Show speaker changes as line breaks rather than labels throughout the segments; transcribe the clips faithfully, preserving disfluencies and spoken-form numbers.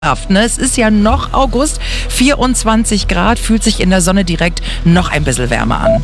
Ne? Es ist ja noch August, vierundzwanzig Grad, fühlt sich in der Sonne direkt noch ein bisschen wärmer an.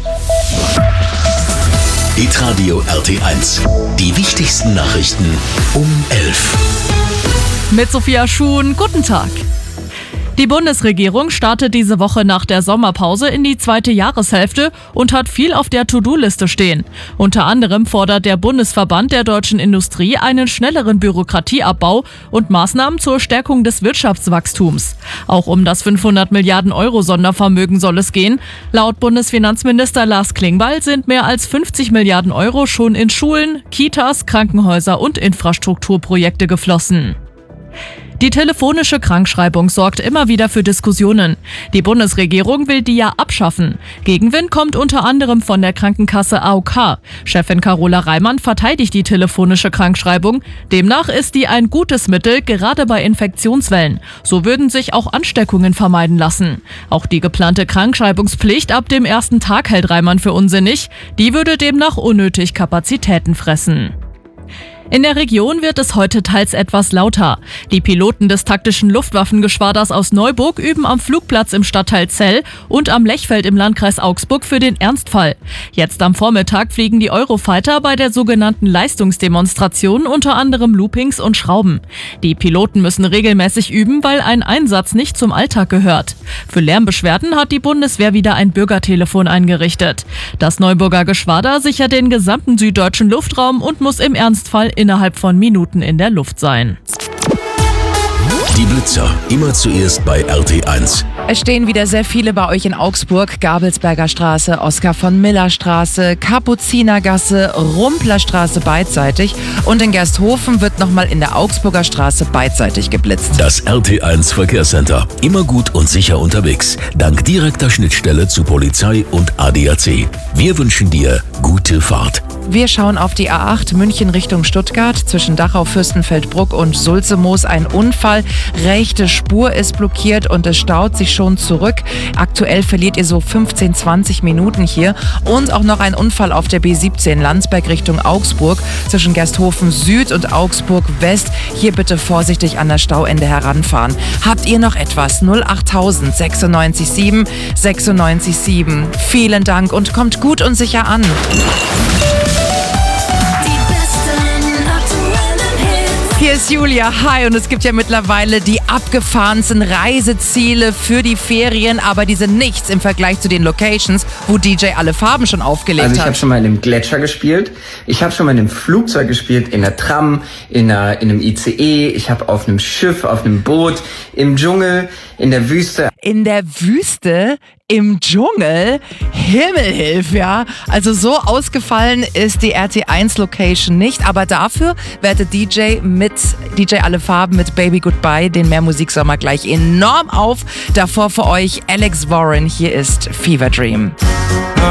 Hitradio R T eins. Die wichtigsten Nachrichten um elf.
Mit Sophia Schuhn, guten Tag. Die Bundesregierung startet diese Woche nach der Sommerpause in die zweite Jahreshälfte und hat viel auf der To-Do-Liste stehen. Unter anderem fordert der Bundesverband der deutschen Industrie einen schnelleren Bürokratieabbau und Maßnahmen zur Stärkung des Wirtschaftswachstums. Auch um das fünfhundert Milliarden Euro Sondervermögen soll es gehen. Laut Bundesfinanzminister Lars Klingbeil sind mehr als fünfzig Milliarden Euro schon in Schulen, Kitas, Krankenhäuser und Infrastrukturprojekte geflossen. Die telefonische Krankschreibung sorgt immer wieder für Diskussionen. Die Bundesregierung will die ja abschaffen. Gegenwind kommt unter anderem von der Krankenkasse A O K. Chefin Carola Reimann verteidigt die telefonische Krankschreibung. Demnach ist die ein gutes Mittel, gerade bei Infektionswellen. So würden sich auch Ansteckungen vermeiden lassen. Auch die geplante Krankschreibungspflicht ab dem ersten Tag hält Reimann für unsinnig. Die würde demnach unnötig Kapazitäten fressen. In der Region wird es heute teils etwas lauter. Die Piloten des taktischen Luftwaffengeschwaders aus Neuburg üben am Flugplatz im Stadtteil Zell und am Lechfeld im Landkreis Augsburg für den Ernstfall. Jetzt am Vormittag fliegen die Eurofighter bei der sogenannten Leistungsdemonstration unter anderem Loopings und Schrauben. Die Piloten müssen regelmäßig üben, weil ein Einsatz nicht zum Alltag gehört. Für Lärmbeschwerden hat die Bundeswehr wieder ein Bürgertelefon eingerichtet. Das Neuburger Geschwader sichert den gesamten süddeutschen Luftraum und muss im Ernstfall innerhalb von Minuten in der Luft sein.
Die Blitzer, immer zuerst bei R T eins.
Es stehen wieder sehr viele bei euch in Augsburg. Gabelsberger Straße, Oskar von Miller Straße, Kapuzinergasse, Rumpler Straße beidseitig. Und in Gersthofen wird nochmal in der Augsburger Straße beidseitig geblitzt.
Das R T eins Verkehrscenter. Immer gut und sicher unterwegs. Dank direkter Schnittstelle zu Polizei und A D A C. Wir wünschen dir gute Fahrt.
Wir schauen auf die A acht München Richtung Stuttgart. Zwischen Dachau, Fürstenfeldbruck und Sulzemoos ein Unfall. Rechte Spur ist blockiert und es staut sich schon zurück. Aktuell verliert ihr so fünfzehn, zwanzig Minuten hier. Und auch noch ein Unfall auf der B siebzehn Landsberg Richtung Augsburg. Zwischen Gersthofen Süd und Augsburg West. Hier bitte vorsichtig an das Stauende heranfahren. Habt ihr noch etwas? null achttausend sechsundneunzig sieben sechsundneunzig sieben. Vielen Dank und kommt gut und sicher an. Hier ist Julia, hi, und es gibt ja mittlerweile die abgefahrensten Reiseziele für die Ferien, aber die sind nichts im Vergleich zu den Locations, wo D J Alle Farben schon aufgelegt
hat. Also ich
hat.
habe schon mal in einem Gletscher gespielt, ich habe schon mal in einem Flugzeug gespielt, in der Tram, in, einer, in einem I C E, ich habe auf einem Schiff, auf einem Boot, im Dschungel, in der Wüste.
In der Wüste? Im Dschungel? Himmelhilf, ja. Also so ausgefallen ist die R T eins Location nicht, aber dafür wertet D J mit D J Alle Farben mit Baby Goodbye den Mehrmusiksommer gleich enorm auf. Davor für euch Alex Warren, hier ist Fever Dream.